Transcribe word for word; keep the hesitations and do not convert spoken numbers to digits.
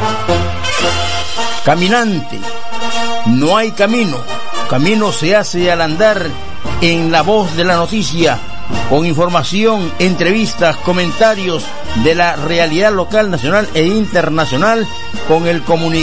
Caminante, no hay camino, camino se hace al andar. En La Voz de la Noticia, con información, entrevistas, comentarios de la realidad local, nacional e internacional, con el comunicador